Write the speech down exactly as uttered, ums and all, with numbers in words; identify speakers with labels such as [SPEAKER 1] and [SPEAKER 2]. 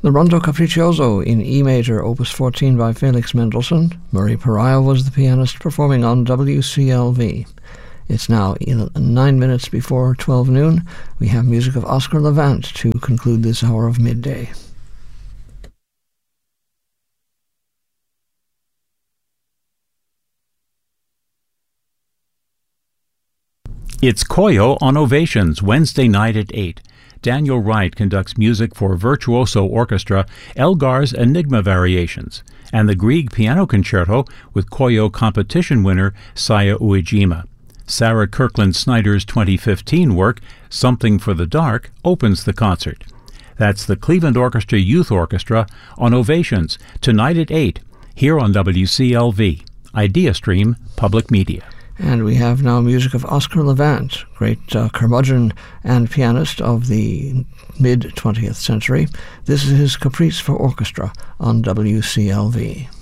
[SPEAKER 1] The Rondo Capriccioso in E major, opus fourteen by Felix Mendelssohn. Murray Pariah was the pianist, performing on W C L V. It's now nine minutes before twelve noon. We have music of Oscar Levant to conclude this hour of midday.
[SPEAKER 2] It's Koyo on Ovations, Wednesday night at eight. Daniel Wright conducts music for Virtuoso Orchestra, Elgar's Enigma Variations, and the Grieg Piano Concerto with Koyo competition winner Saya Uejima. Sarah Kirkland Snyder's twenty fifteen work, Something for the Dark, opens the concert. That's the Cleveland Orchestra Youth Orchestra on Ovations, tonight at eight, here on W C L V, IdeaStream Public Media.
[SPEAKER 1] And we have now music of Oscar Levant, great uh, curmudgeon and pianist of the mid-twentieth century. This is his Caprice for Orchestra on W C L V.